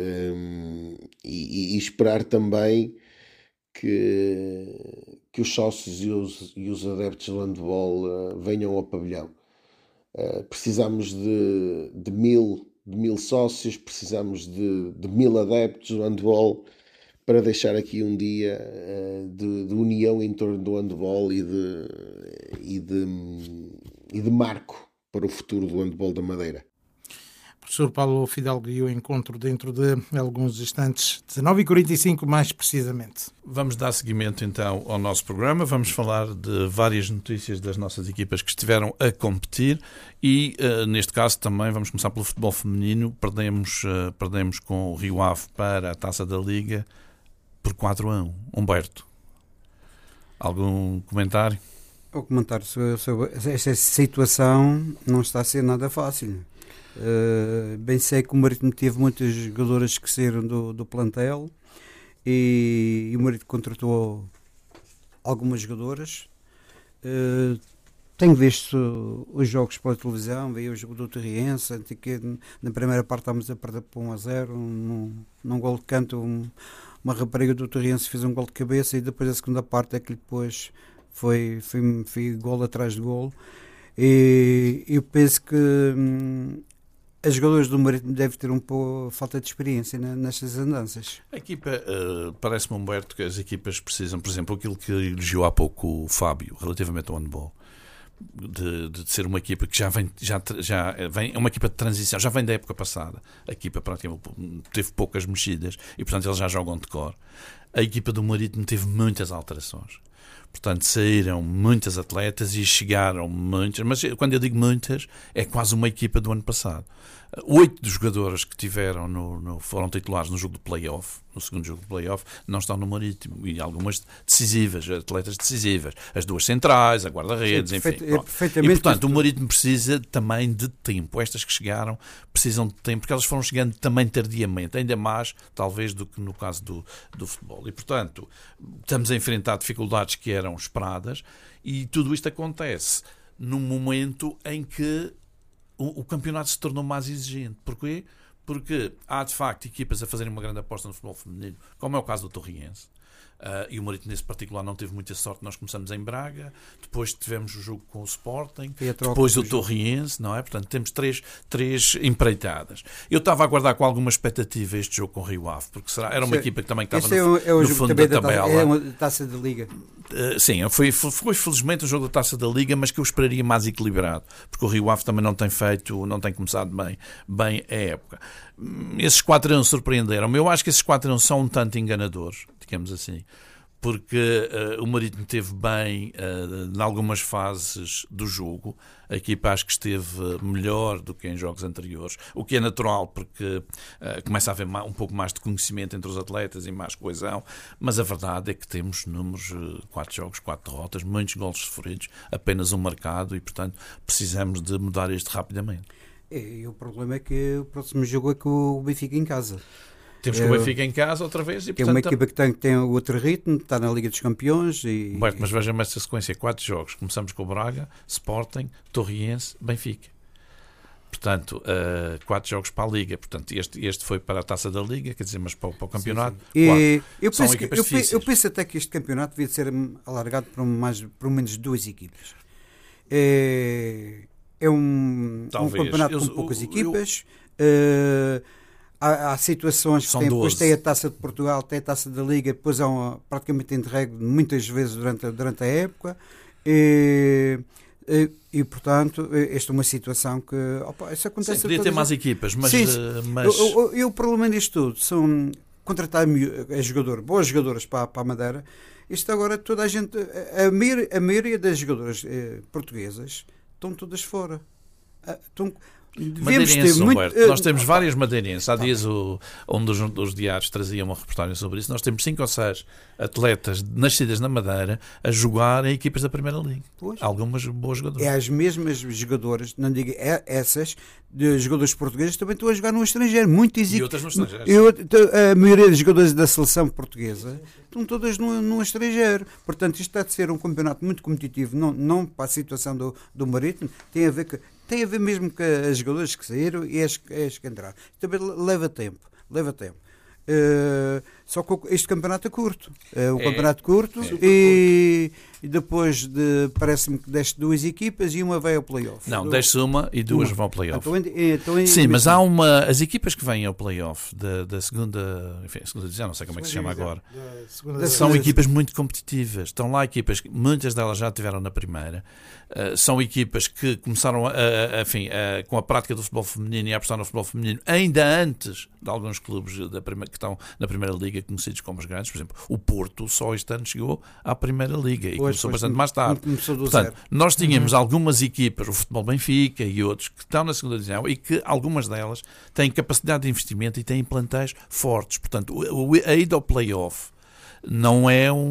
e esperar também que os sócios e os adeptos do handball venham ao pavilhão. Precisamos de mil sócios, precisamos de 1000 adeptos do handball para deixar aqui um dia de união em torno do handball e de marco para o futuro do handball da Madeira. Professor Paulo Fidalgo e o encontro dentro de alguns instantes, 19h45 mais precisamente. Vamos dar seguimento então ao nosso programa, vamos falar de várias notícias das nossas equipas que estiveram a competir e neste caso também vamos começar pelo futebol feminino. Perdemos com o Rio Ave para a Taça da Liga por 4-1. Humberto, algum comentário? O comentário sobre esta situação não está a ser nada fácil. Bem sei que o Marítimo teve muitas jogadoras que saíram do plantel e o Marítimo contratou algumas jogadoras. Tenho visto os jogos pela televisão, veio o jogo do Torriense, que na primeira parte estávamos a perder por 1-0, num gol de canto, uma rapariga do Torriense fez um gol de cabeça e depois a segunda parte é que depois foi gol atrás de gol. E eu penso que as jogadoras do Marítimo devem ter um pouco falta de experiência nestas andanças. A equipa, parece-me, Humberto, que as equipas precisam, por exemplo, aquilo que elogiou há pouco o Fábio, relativamente ao handball, de ser uma equipa que já vem, é uma equipa de transição, já vem da época passada. A equipa praticamente teve poucas mexidas e, portanto, eles já jogam de cor. A equipa do Marítimo teve muitas alterações. Portanto, saíram muitas atletas e chegaram muitas, mas quando eu digo muitas, é quase uma equipa do ano passado. 8 dos jogadores que tiveram foram titulares no jogo do play-off, no segundo jogo do play-off, não estão no Marítimo, e algumas decisivas, atletas decisivas, as duas centrais, a guarda-redes, enfim. E, portanto, o Marítimo precisa também de tempo. Estas que chegaram precisam de tempo, porque elas foram chegando também tardiamente, ainda mais, talvez, do que no caso do futebol. E, portanto, estamos a enfrentar dificuldades que eram esperadas, e tudo isto acontece num momento em que o campeonato se tornou mais exigente. Porquê? Porque há, de facto, equipas a fazerem uma grande aposta no futebol feminino, como é o caso do Torriense. E o Marítimo, nesse particular, não teve muita sorte. Nós começamos em Braga, depois tivemos o jogo com o Sporting, depois o Torriense, não é? Portanto, temos três empreitadas. Eu estava a aguardar com alguma expectativa este jogo com o Rio Ave, porque era uma equipa que também estava no fundo da tabela. É uma taça de Liga. Sim, foi felizmente o jogo da Taça da Liga, mas que eu esperaria mais equilibrado, porque o Rio Ave também não tem começado bem a época. Esses 4-1 surpreenderam-me. Eu acho que esses 4-1 são um tanto enganadores, digamos assim, porque o Marítimo esteve bem em algumas fases do jogo. A equipa acho que esteve melhor do que em jogos anteriores, o que é natural, porque começa a haver um pouco mais de conhecimento entre os atletas e mais coesão, mas a verdade é que temos números, 4 jogos, 4 derrotas, muitos golos sofridos, apenas um marcado, e portanto precisamos de mudar isto rapidamente. E o problema é que o próximo jogo é com o Benfica em casa. Temos que o Benfica em casa outra vez. E, portanto, é uma equipa que tem outro ritmo, está na Liga dos Campeões. Mas veja-me esta sequência: 4 jogos. Começamos com o Braga, Sporting, Torriense, Benfica. Portanto, 4 jogos para a Liga. Portanto, este foi para a Taça da Liga, quer dizer, mas para o campeonato. Sim. Eu penso até que este campeonato devia ser alargado para menos 2 equipas. É um campeonato com poucas equipas. Há situações que depois tem a Taça de Portugal, tem a Taça da Liga, depois há praticamente interregno muitas vezes durante a época. E portanto, esta é uma situação que isso acontece. Podia ter mais equipas, mas... O problema disto tudo são contratar boas jogadoras para a Madeira. Isto agora toda a gente, a maioria das jogadoras portuguesas estão todas fora. Madeirenses, nós temos várias madeirenses. Há dias um dos diários trazia uma reportagem sobre isso. Nós temos 5 ou 6 atletas nascidas na Madeira a jogar em equipas da Primeira Liga. Pois. Algumas boas jogadoras. É as mesmas jogadoras, não digo essas, de jogadores portugueses também estão a jogar no estrangeiro. Muito existe. E outras no estrangeiro. A maioria dos jogadores da seleção portuguesa estão todas no estrangeiro. Portanto, isto está a ser um campeonato muito competitivo, não para a situação do Marítimo, tem a ver mesmo com as jogadoras que saíram e as que entraram. Também leva tempo. Só que este campeonato é curto. O campeonato curto e depois parece-me que desce 2 equipas e uma vai ao play-off. Não, desce uma e 2 vão ao play-off. Sim, mas há as equipas que vêm ao play-off da segunda, enfim, a segunda divisão, não sei como é que se chama agora. São equipas muito competitivas. Estão lá equipas, muitas delas já estiveram na primeira. São equipas que começaram com a prática do futebol feminino e a apostar no futebol feminino ainda antes de alguns clubes que estão na primeira liga conhecidos como os grandes. Por exemplo, o Porto só este ano chegou à primeira liga e começou bastante mais tarde. Portanto, nós tínhamos algumas equipas, o Futebol Benfica e outros, que estão na segunda divisão e que algumas delas têm capacidade de investimento e têm plantéis fortes. Portanto, a ida ao play-off não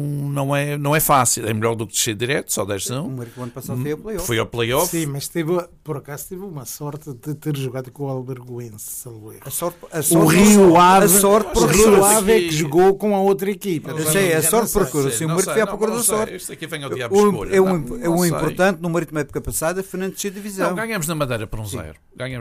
é fácil. É melhor do que descer direto, só 10-1. O Marítimo ano passado foi ao play-off. Sim, mas por acaso teve uma sorte de ter jogado com o Albergoense. O Rio Ave é que jogou com a outra equipa. Eu sei, é sorte por cura. Se o Marítimo foi à procura da sorte. Isto aqui vem ao diabo escolha. O importante no Marítimo época passada foi na descida divisão. Não, ganhamos na Madeira por 1-0.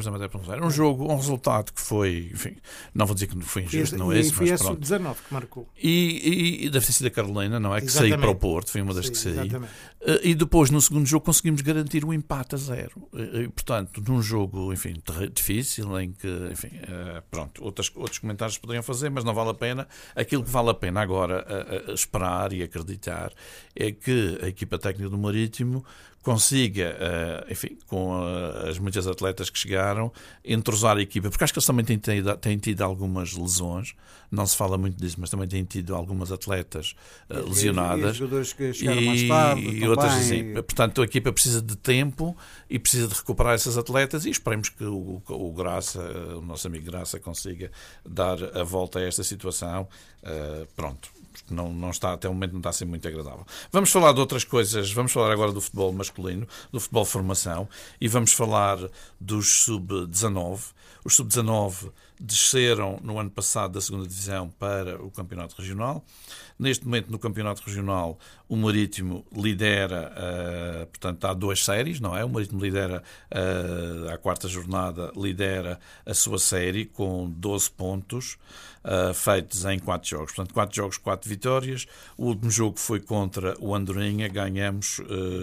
Um resultado que foi, enfim, não vou dizer que foi injusto, não é esse, mas pronto. Foi a Sub-19 que marcou. E deve ter sido a Carolina, não é? Que saiu para o Porto, foi uma das que saiu. E depois, no segundo jogo, conseguimos garantir o empate a 0. E, portanto, num jogo, enfim, difícil, em que, enfim, pronto, outros comentários poderiam fazer, mas não vale a pena. Aquilo que vale a pena agora esperar e acreditar é que a equipa técnica do Marítimo consiga, enfim, com as muitas atletas que chegaram, entrosar a equipa, porque acho que eles também têm tido algumas lesões, não se fala muito disso, mas também têm tido algumas atletas lesionadas. E jogadores que chegaram mais tarde, e outras assim. Portanto, a equipa precisa de tempo e precisa de recuperar essas atletas e esperemos que o Graça, o nosso amigo Graça, consiga dar a volta a esta situação. Pronto. Não está, até o momento não está a ser muito agradável. Vamos falar de outras coisas, vamos falar agora do futebol masculino, do futebol formação, e vamos falar dos sub-19. Os sub-19 desceram no ano passado da segunda divisão para o campeonato regional. Neste momento, no campeonato regional, o Marítimo lidera, portanto, há 2 séries, não é? O Marítimo lidera, à 4ª jornada, lidera a sua série com 12 pontos, feitos em 4 jogos. Portanto, 4 jogos, 4 vitórias. O último jogo foi contra o Andorinha, ganhamos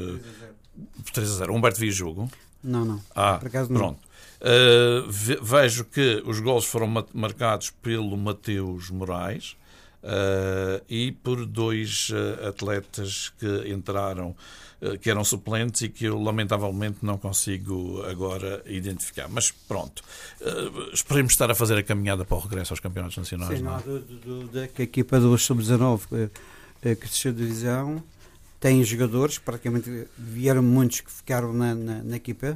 3-0. Humberto viu o jogo? Não. Por acaso não. Pronto. Vejo que os golos foram marcados pelo Mateus Moraes e por 2 atletas que entraram, que eram suplentes e que eu lamentavelmente não consigo agora identificar. Mas pronto, esperemos estar a fazer a caminhada para o regresso aos campeonatos nacionais. Sim, não há dúvida que a equipa do sub-19 que desceu de divisão tem jogadores, praticamente vieram muitos que ficaram na equipa.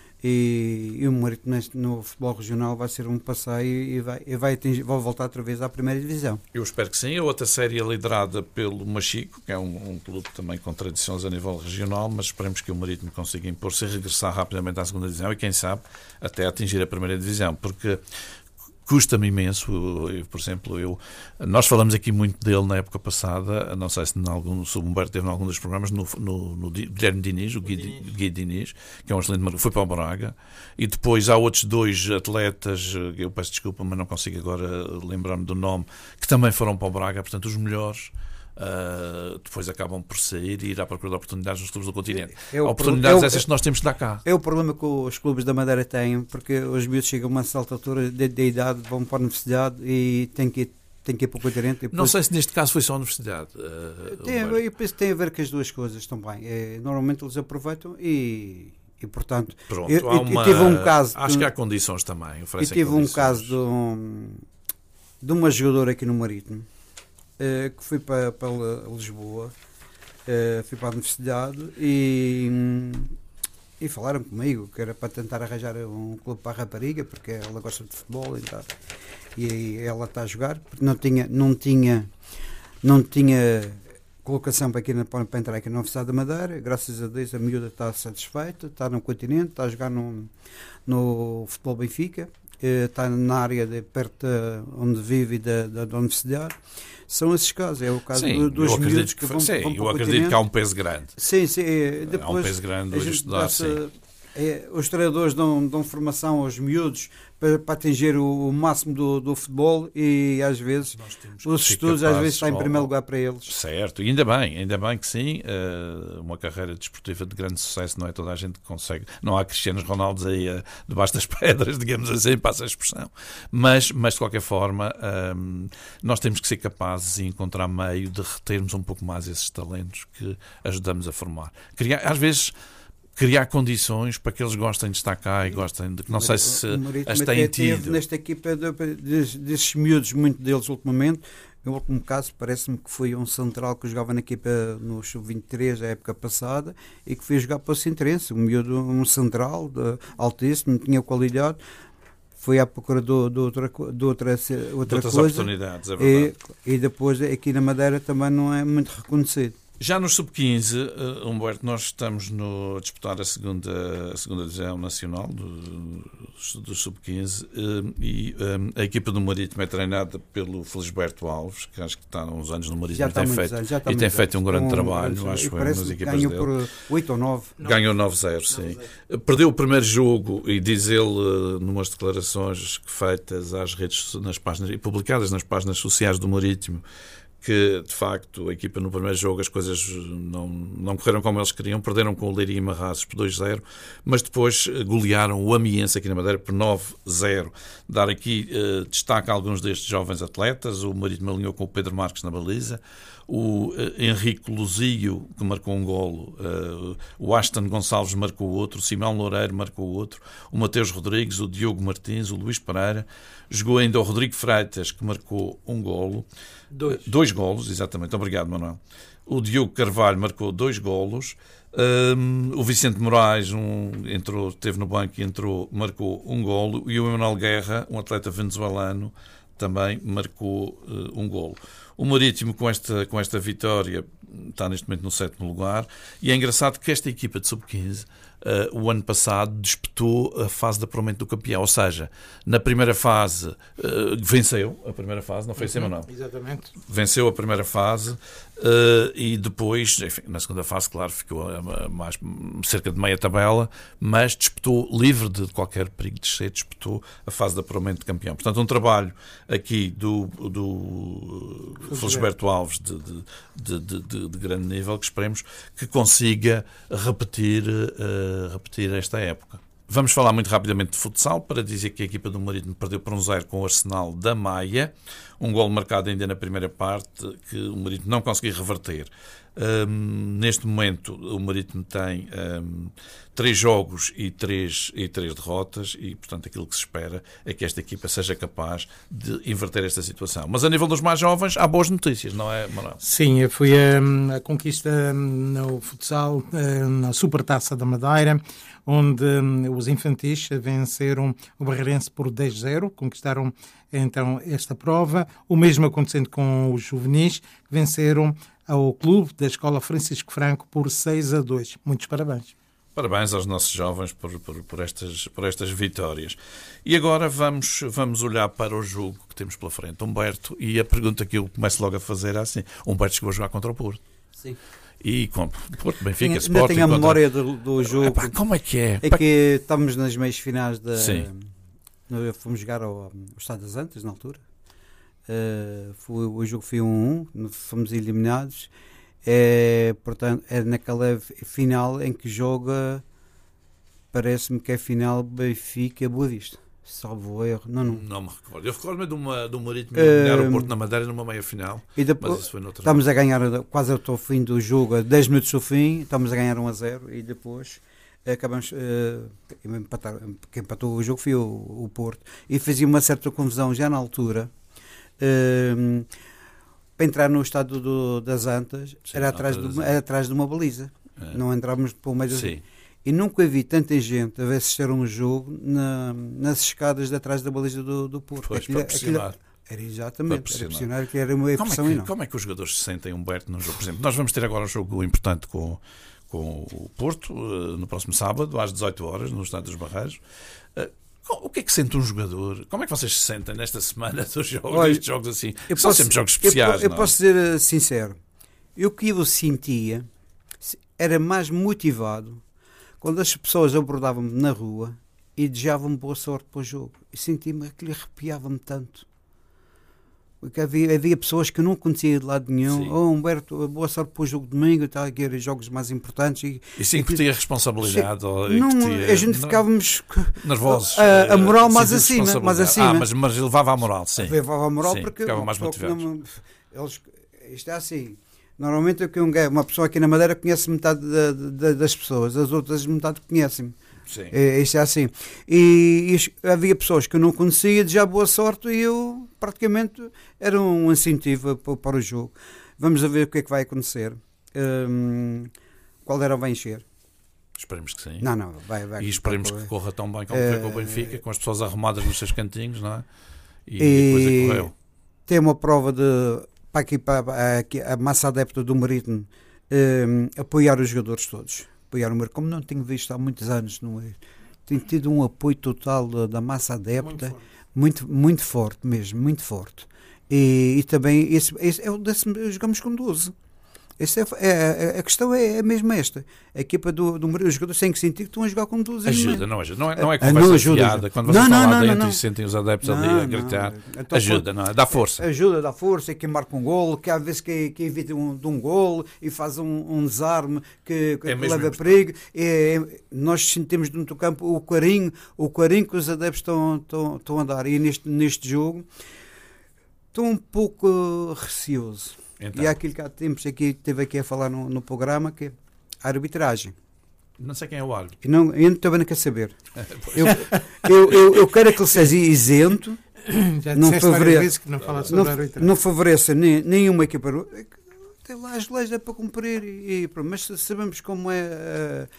E o Marítimo no futebol regional vai ser um passeio e vai voltar outra vez à primeira divisão. Eu espero que sim. A outra série é liderada pelo Machico, que é um clube também com tradições a nível regional, mas esperemos que o Marítimo consiga impor-se e regressar rapidamente à segunda divisão e, quem sabe, até atingir a primeira divisão, porque custa-me imenso. Por exemplo, nós falamos aqui muito dele na época passada, não sei se o Humberto teve em algum dos programas, no Guilherme Diniz, o Gui Diniz, que é um excelente, foi para o Braga, e depois há outros 2 atletas, eu peço desculpa, mas não consigo agora lembrar-me do nome, que também foram para o Braga, portanto os melhores depois acabam por sair e ir à procura de oportunidades nos clubes do continente. Oportunidades essas que nós temos de dar cá. É o problema que os clubes da Madeira têm, porque os miúdos chegam a uma certa altura da idade, vão para a universidade e têm que ir para o continente. Depois... Não sei se neste caso foi só a universidade. Eu penso que tem a ver com as duas coisas também. Normalmente eles aproveitam e portanto, pronto, eu tive um caso. Acho que há condições também. Eu tive um caso de uma jogadora aqui no Marítimo, que fui para Lisboa, fui para a universidade e falaram comigo que era para tentar arranjar um clube para a rapariga, porque ela gosta de futebol e ela está a jogar, porque não tinha colocação para entrar aqui na Universidade da Madeira. Graças a Deus a miúda está satisfeita, está no continente, está a jogar no Futebol Benfica, está na área perto onde vive da universidade. São esses casos, é o caso dos miúdos que vão para o continente. Eu acredito que há um peso grande. Sim, depois há um peso grande hoje estudar, sim. Os treinadores dão formação aos miúdos para atingir o máximo do futebol e às vezes os estudos às vezes estão em primeiro lugar para eles. Certo, e ainda bem que sim, uma carreira desportiva de grande sucesso, não é toda a gente que consegue, não há Cristianos Ronaldos aí debaixo das pedras, digamos assim, passa a expressão, mas de qualquer forma nós temos que ser capazes de encontrar meio de retermos um pouco mais esses talentos que ajudamos a formar. Às vezes criar condições para que eles gostem de estar cá e gostem de... Não sei se as têm tido. Nesta equipa desses miúdos, muito deles ultimamente, no último caso parece-me que foi um central que jogava na equipa no Sub-23 a época passada e que foi jogar para o Sintrense, um central altíssimo, tinha qualidade, foi à procura de outra coisa, oportunidades, é verdade. E depois aqui na Madeira também não é muito reconhecido. Já no Sub-15, Humberto, nós estamos a disputar a segunda divisão nacional do Sub-15 e a equipa do Marítimo é treinada pelo Felisberto Alves, que acho que está há uns anos no Marítimo e tem feito um grande trabalho, acho que nas equipas dele. Ganhou por 8 ou 9. Ganhou 9-0, sim. Perdeu o primeiro jogo e diz ele, numas declarações feitas às redes, nas páginas e publicadas nas páginas sociais do Marítimo, que de facto a equipa no primeiro jogo as coisas não correram como eles queriam, perderam com o Leiria e Marrazes por 2-0, mas depois golearam o Amiense aqui na Madeira por 9-0. Dar aqui destaque a alguns destes jovens atletas: o Marítimo alinhou com o Pedro Marques na baliza, o Henrique Luzio, que marcou um golo, o Aston Gonçalves marcou outro, o Simão Loureiro marcou outro, o Mateus Rodrigues, o Diogo Martins, o Luís Pereira, jogou ainda o Rodrigo Freitas, que marcou um golo. Dois golos, exatamente. Obrigado, Manuel. O Diogo Carvalho marcou 2 golos. O Vicente Moraes esteve no banco e marcou um golo. E o Emanuel Guerra, um atleta venezuelano, também marcou um golo. O Marítimo, com esta vitória, está neste momento no 7º lugar. E é engraçado que esta equipa de Sub-15, o ano passado, disputou a fase de apuramento do campeão. Ou seja, na primeira fase, venceu a primeira fase, não foi assim, Manuel? Exatamente. Venceu a primeira fase e depois, enfim, na segunda fase, claro, ficou cerca de meia tabela, mas disputou, livre de qualquer perigo de descer, disputou a fase de apuramento de campeão. Portanto, um trabalho aqui do Felisberto Alves de grande nível, que esperemos que consiga repetir esta época. Vamos falar muito rapidamente de futsal, para dizer que a equipa do Marítimo perdeu por 1-0 com o Arsenal da Maia, um golo marcado ainda na primeira parte, que o Marítimo não conseguiu reverter. Neste momento o Marítimo tem 3 jogos e 3 derrotas e, portanto, aquilo que se espera é que esta equipa seja capaz de inverter esta situação. Mas a nível dos mais jovens há boas notícias, não é, Manuel? Sim, foi a conquista no futsal, na Supertaça da Madeira, onde os infantis venceram o Barreirense por 10-0, conquistaram então esta prova. O mesmo acontecendo com os juvenis, que venceram ao clube da Escola Francisco Franco por 6-2. Muitos parabéns. Parabéns aos nossos jovens por estas vitórias. E agora vamos olhar para o jogo que temos pela frente. Humberto, e a pergunta que eu começo logo a fazer é assim: Humberto chegou a jogar contra o Porto. Sim. E com Porto, Benfica, ainda Sporting... tenho a memória do jogo. Epá, como é que é? É que estamos nas meias finais da... Sim. Fomos jogar ao Estado das Antas, na altura. O jogo foi 1-1, fomos eliminados. Portanto, é naquela final em que joga, parece-me que é final Benfica-Boa Vista. Salvo erro. Não me recordo. Eu recordo-me do Marítimo ganhar o Porto na Madeira numa meia-final. E depois, mas isso foi noutra estamos a ganhar quase até o fim do jogo, a 10 minutos do fim, estamos a ganhar 1-0 e depois acabamos quem empatou o jogo foi o Porto. E fazia uma certa confusão já na altura. Para entrar no estado das Antas, sim, era atrás de uma baliza. Não entrávamos por meio assim. E nunca vi tanta gente a assistir a um jogo nas escadas de atrás da baliza do Porto. Pois, para pressionar. Era exatamente, era pressionar, que era uma pressão enorme. Como é que os jogadores se sentem, Humberto, no jogo? Por exemplo, nós vamos ter agora um jogo importante com o Porto, no próximo sábado, às 18 horas, no Estádio dos Barreiros. O que é que sente um jogador? Como é que vocês se sentem nesta semana dos jogos, destes jogos assim? São sempre jogos especiais, eu posso ser sincero. O que eu sentia era mais motivado quando as pessoas abordavam-me na rua e desejavam-me boa sorte para o jogo, e senti-me, aquilo arrepiava-me tanto. Porque havia pessoas que eu não conhecia de lado nenhum. Humberto, boa sorte para o jogo de domingo, tá, que eram jogos mais importantes. E sim que tinha responsabilidade? A gente ficávamos nervosos. A moral mais acima. Mas levava a moral, sim. Levava a moral, sim, porque ficava mais motivados. Isto é assim. Normalmente uma pessoa aqui na Madeira conhece metade das pessoas, as outras metade conhecem-me. Isto é assim. E havia pessoas que eu não conhecia, de já boa sorte, e eu praticamente era um incentivo para o jogo. Vamos a ver o que é que vai acontecer. Qual era vai encher? Esperemos que sim. Não, vai. E esperemos que corra tão bem como foi com o Benfica, com as pessoas arrumadas nos seus cantinhos, não é? E depois correu. Tem uma prova para a massa adepta do Marítimo apoiar os jogadores todos. Apoiar o Marítimo, como não tenho visto há muitos anos, tenho tido um apoio total da massa adepta, muito forte mesmo, muito forte. E também esse é o 10º, jogamos com 12. A questão é mesmo esta. A equipa do Marítimo, os jogadores têm que sentir que estão a jogar com 12. Ajuda, não é conversa fiada. Quando vocês estão lá dentro e sentem os adeptos ali a gritar, então, ajuda, não é? Dá força. Ajuda, dá força. E quem marca um golo, que às vezes que evita de um golo e faz um desarme que leva perigo. Nós sentimos dentro do campo o carinho que os adeptos estão a dar. E neste jogo estou um pouco receoso. Então. E há aquilo que há tempos teve aqui a falar no programa, que é a arbitragem. Não sei quem é o árbitro. Eu também não quero saber. Eu quero que ele seja isento. Já disseste que não fala sobre a arbitragem. Não favoreça nenhuma equipa. Tem lá as leis para cumprir, mas sabemos como é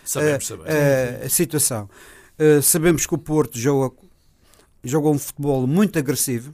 a situação. Sabemos que o Porto joga um futebol muito agressivo.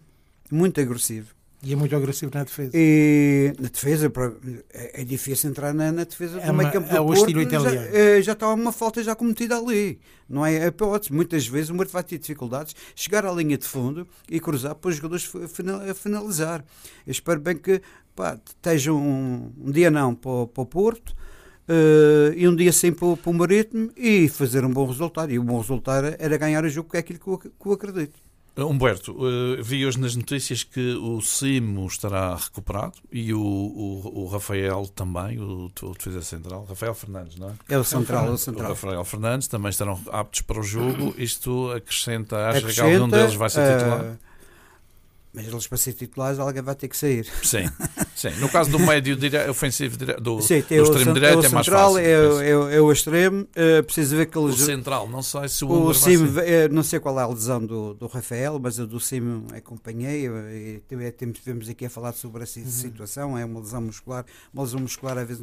E é muito agressivo na defesa. E na defesa, é difícil entrar na defesa do meio campo do Porto. O estilo italiano. Já está uma falta já cometida ali. Não é hipótese. Muitas vezes o Porto vai ter dificuldades chegar à linha de fundo e cruzar para os jogadores finalizar. Eu espero bem que esteja um dia não para o Porto e um dia sim para o Marítimo e fazer um bom resultado. E o bom resultado era ganhar o jogo, que é aquilo que eu acredito. Humberto, vi hoje nas notícias que o Simo estará recuperado e o Rafael também, o defesa central, Rafael Fernandes, não é? É o central. O Rafael Fernandes também estarão aptos para o jogo. Isto acrescenta que algum deles vai ser titular? Mas eles, para ser titulares, alguém vai ter que sair. Sim. No caso do médio ofensivo do extremo direito é mais fácil. É o extremo. Preciso ver que eles... O central, não sei se o Simo, não sei qual é a lesão do Rafael, mas a do Simo acompanhei e tivemos aqui a falar sobre essa situação. É uma lesão muscular. Uma lesão muscular às vezes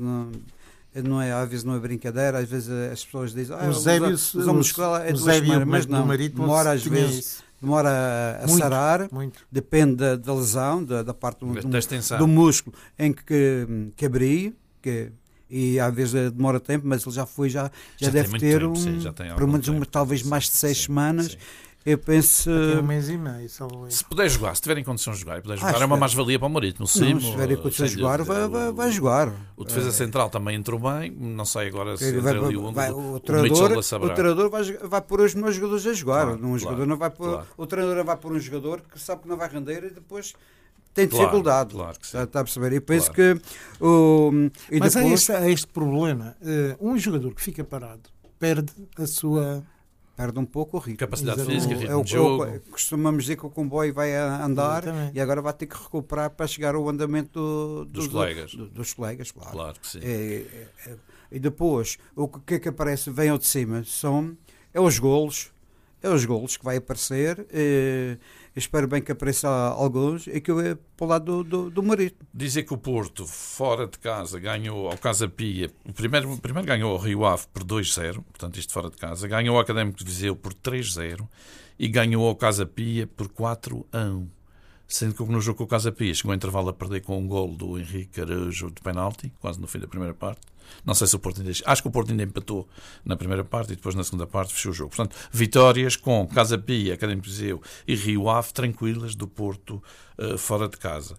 às vezes não é brincadeira, às vezes as pessoas dizem lesão muscular é 2 semanas, mas não, demora às vezes... Demora a sarar, depende da lesão, da parte do músculo em que abria, e às vezes demora tempo, mas ele já deve ter pelo menos talvez mais de 6 semanas. Eu penso... Um mês e meio. Se puder jogar, se tiver em condições de jogar, é uma mais-valia para o Marítimo. Se tiver em condições de jogar, vai jogar. O defesa central também entrou bem. Não sei agora se entra ali o treinador vai pôr os meus jogadores a jogar. O treinador não vai pôr um jogador que sabe que não vai render e depois tem dificuldade. Claro que sim. Está a perceber? Eu penso que... Mas há este problema. Um jogador que fica parado perde a sua... Perde um pouco o ritmo. Capacidade física, ritmo de jogo. Costumamos dizer que o comboio vai andar. Exatamente. E agora vai ter que recuperar para chegar ao andamento dos colegas. Dos colegas, claro. Claro que sim. E depois, o que é que aparece, vem ao de cima, é os golos que vai aparecer. Espero bem que apareça alguns e que eu para o lado do Marítimo. Dizer que o Porto, fora de casa, ganhou ao Casa Pia. Primeiro ganhou ao Rio Ave por 2-0, portanto isto fora de casa. Ganhou ao Académico de Viseu por 3-0 e ganhou ao Casa Pia por 4-1. Sendo que no jogo com o Casa Pia chegou ao intervalo a perder com um golo do Henrique Araújo de penalti, quase no fim da primeira parte. Não sei se o Porto acho que o Porto ainda empatou na primeira parte e depois na segunda parte fechou o jogo. Portanto, vitórias com Casa Pia, Académico de Viseu e Rio Ave tranquilas do Porto fora de casa.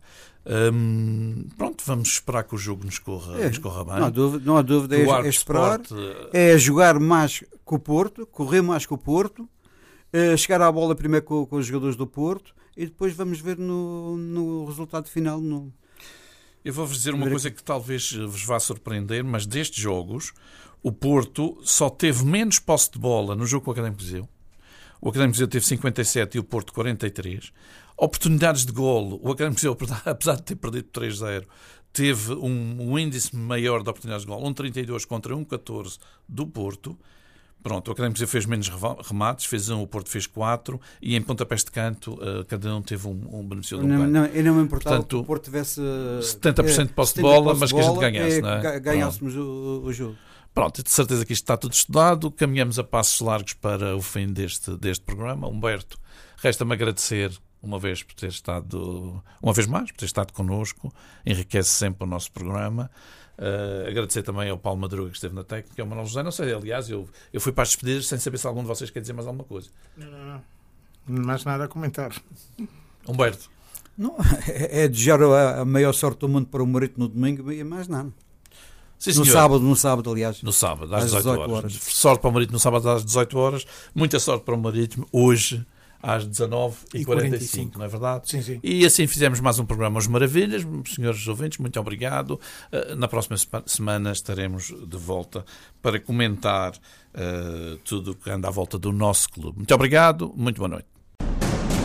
Pronto, vamos esperar que o jogo nos corra bem. Não há dúvida, é esperar, é jogar mais com o Porto, correr mais com o Porto, chegar à bola primeiro com os jogadores do Porto e depois vamos ver no resultado final. Eu vou-vos dizer uma coisa que talvez vos vá surpreender, mas destes jogos o Porto só teve menos posse de bola no jogo com o Académico de Viseu. O Académico de Viseu teve 57 e o Porto 43. Oportunidades de golo, o Académico de Viseu, apesar de ter perdido 3-0, teve um índice maior de oportunidades de golo, 1,32 contra 1,14 do Porto. Pronto, o Académico de Viseu fez menos remates, fez 1, o Porto fez 4, e em pontapés de canto cada um teve um benefício de um canto. Eu não me importava que o Porto tivesse 70% de posse de bola, mas que a gente ganhasse, não é? Ganhássemos o jogo. Pronto, de certeza que isto está tudo estudado. Caminhamos a passos largos para o fim deste programa. Humberto, resta-me agradecer uma vez mais por ter estado connosco. Enriquece sempre o nosso programa. Agradecer também ao Paulo Madruga, que esteve na técnica, ao Manuel José. Não sei, aliás, eu fui para as despedidas sem saber se algum de vocês quer dizer mais alguma coisa. Não. Mais nada a comentar. Humberto. Não, é desejar a maior sorte do mundo para o Marítimo no domingo e mais nada. Sim, no sábado, aliás. No sábado, às 18 horas. Sorte para o Marítimo no sábado às 18 horas. Muita sorte para o Marítimo hoje às 19h45, não é verdade? Sim. E assim fizemos mais um programa Os Maravilhas. Senhores ouvintes, muito obrigado. Na próxima semana estaremos de volta para comentar tudo o que anda à volta do nosso clube. Muito obrigado, muito boa noite.